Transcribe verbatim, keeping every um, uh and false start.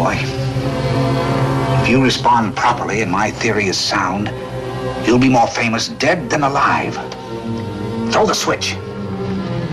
boy. If you respond properly and my theory is sound, you'll be more famous dead than alive. Throw the switch.